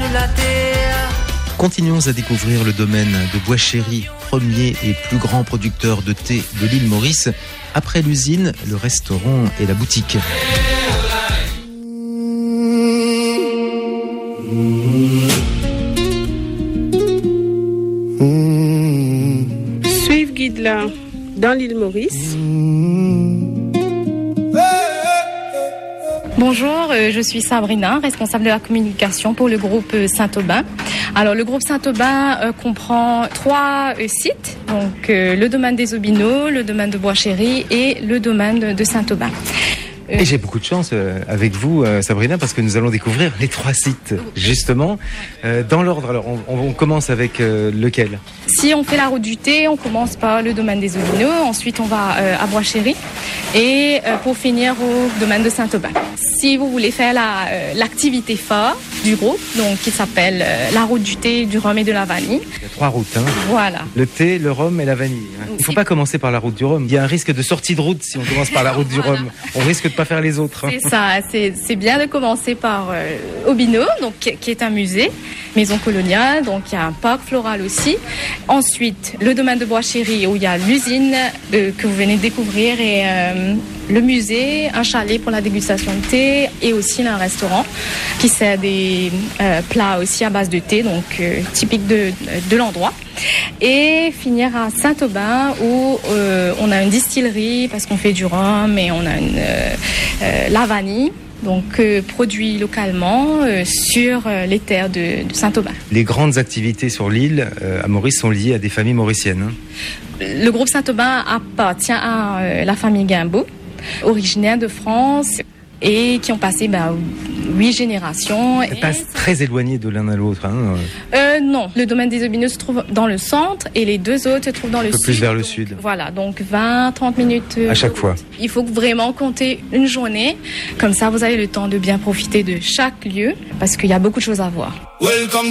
la terre. Continuons à découvrir le domaine de Bois-Chéry, premier et plus grand producteur de thé de l'île Maurice. Après l'usine, le restaurant et la boutique. Suivre guide là dans l'île Maurice. Bonjour, je suis Sabrina, responsable de la communication pour le groupe Saint-Aubin. Alors le groupe Saint-Aubin comprend 3 sites, donc le domaine des Aubineaux, le domaine de Bois-Chéry et le domaine de Saint-Aubin. Et j'ai beaucoup de chance avec vous, Sabrina, parce que nous allons découvrir les 3 sites, justement. Dans l'ordre, alors on commence avec lequel ? Si on fait la route du thé, on commence par le domaine des Aubineaux, ensuite on va à Bois-Chéry et pour finir au domaine de Saint-Aubin. Si vous voulez faire l'activité phare du groupe, donc qui s'appelle la route du thé, du rhum et de la vanille. Il y a 3 routes, hein. Voilà. Le thé, le rhum et la vanille. Il ne faut pas commencer par la route du rhum. Il y a un risque de sortie de route si on commence par la route du rhum. On risque de pas faire les autres. Hein. C'est ça, c'est bien de commencer par Aubineaux, donc qui est un musée, maison coloniale, donc il y a un parc floral aussi. Ensuite, le domaine de Bois-Chéry où il y a l'usine que vous venez de découvrir et le musée, un chalet pour la dégustation de thé et aussi un restaurant qui sert des plats aussi à base de thé, donc typique de l'endroit. Et finir à Saint-Aubin où on a une distillerie parce qu'on fait du rhum et on a la vanille. Donc produit localement sur les terres de Saint-Aubin. Les grandes activités sur l'île à Maurice sont liées à des familles mauriciennes. Hein. Le groupe Saint-Aubin appartient à la famille Guimbaud, originaire de France et qui ont passé 8 générations. C'est pas très éloigné de l'un à l'autre. Hein. Non, le domaine des Aubineaux se trouve dans le centre et les 2 autres se trouvent dans le sud. Un peu plus vers le sud. Voilà, donc 20-30 minutes. À chaque fois. Il faut vraiment compter une journée. Comme ça, vous avez le temps de bien profiter de chaque lieu parce qu'il y a beaucoup de choses à voir. Welcome